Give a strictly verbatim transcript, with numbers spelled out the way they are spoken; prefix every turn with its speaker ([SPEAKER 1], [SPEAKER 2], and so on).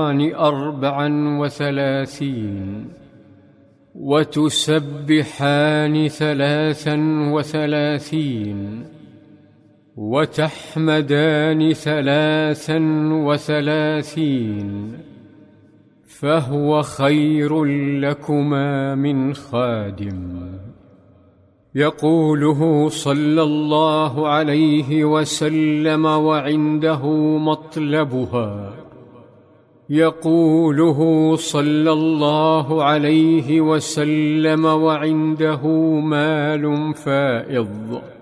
[SPEAKER 1] وتكبران أربعا وثلاثين، وتسبحان ثلاثا وثلاثين، وتحمدان ثلاثا وثلاثين، فهو خير لكما من خادم. يقوله صلى الله عليه وسلم وعنده مطلبها، يقوله صلى الله عليه وسلم وعنده مال فائض.